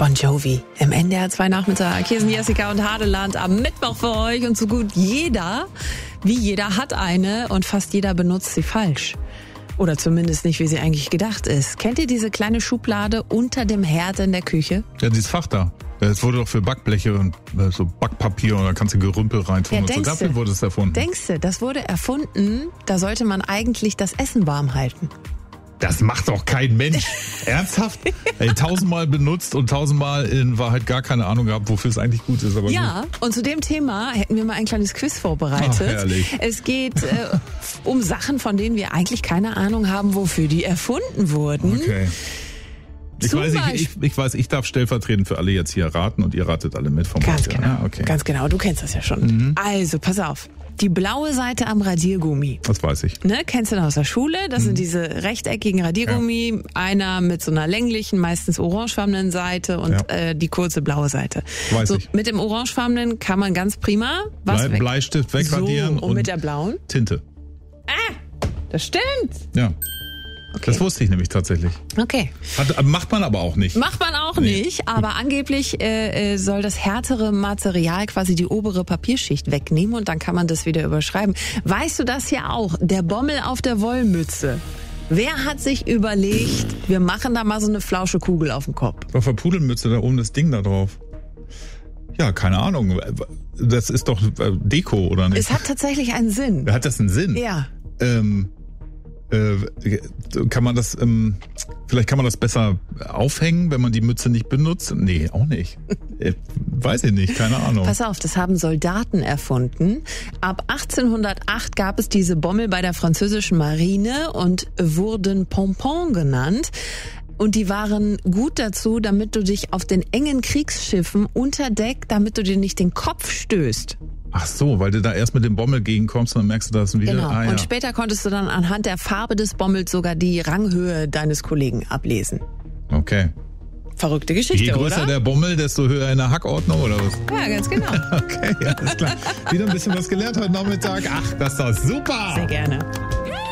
Bon Jovi im NDR 2 Nachmittag. Hier sind Jessica und Hadeland am Mittwoch für euch. Und so gut jeder, wie jeder hat eine und fast jeder benutzt sie falsch. Oder zumindest nicht, wie sie eigentlich gedacht ist. Kennt ihr diese kleine Schublade unter dem Herd in der Küche? Ja, dieses Fach da. Das wurde doch für Backbleche und so Backpapier und da kannst du Gerümpel reintun. Ja, und so. Dafür wurde es erfunden. Denkst du, das wurde erfunden, da sollte man eigentlich das Essen warm halten. Das macht doch kein Mensch. Ernsthaft? Ey, 1000-mal benutzt und 1000-mal in Wahrheit gar keine Ahnung gehabt, wofür es eigentlich gut ist. Aber ja, gut. Und zu dem Thema hätten wir mal ein kleines Quiz vorbereitet. Ach, herrlich. Es geht um Sachen, von denen wir eigentlich keine Ahnung haben, wofür die erfunden wurden. Okay. Ich weiß, ich darf stellvertretend für alle jetzt hier raten und ihr ratet alle mit vom Ganz Radio. genau, Ja, okay. Ganz genau, du kennst das ja schon. Also, pass auf. Die blaue Seite am Radiergummi. Das weiß ich. Ne, kennst du noch aus der Schule? Das sind diese rechteckigen Radiergummi. Ja. Einer mit so einer länglichen, meistens orangefarbenen Seite und die kurze blaue Seite. Weiß ich. Mit dem orangefarbenen kann man ganz prima Bleistift wegradieren. So, und mit der blauen? Tinte. Das stimmt. Ja. Okay. Das wusste ich nämlich tatsächlich. Okay. Macht man aber auch nicht. Macht man auch nicht, aber angeblich soll das härtere Material quasi die obere Papierschicht wegnehmen und dann kann man das wieder überschreiben. Weißt du das ja auch? Der Bommel auf der Wollmütze. Wer hat sich überlegt, wir machen da mal so eine flausche Kugel auf dem Kopf? Auf der Pudelmütze da oben das Ding da drauf. Ja, keine Ahnung. Das ist doch Deko, oder nicht? Es hat tatsächlich einen Sinn. Hat das einen Sinn? Ja. Kann man das, vielleicht kann man das besser aufhängen, wenn man die Mütze nicht benutzt? Nee, auch nicht. Weiß ich nicht, keine Ahnung. Pass auf, das haben Soldaten erfunden. Ab 1808 gab es diese Bommel bei der französischen Marine und wurden Pompon genannt. Und die waren gut dazu, damit du dich auf den engen Kriegsschiffen unter Deck, damit du dir nicht den Kopf stößt. Ach so, weil du da erst mit dem Bommel gegenkommst und dann merkst du das wieder. Genau. Ah, ja. Und später konntest du dann anhand der Farbe des Bommels sogar die Ranghöhe deines Kollegen ablesen. Okay. Verrückte Geschichte, Je größer oder? der Bommel, desto höher in der Hackordnung, oder was? Ja, ganz genau. Okay, alles klar. Wieder ein bisschen was gelernt heute Nachmittag. Ach, das ist doch super. Sehr gerne.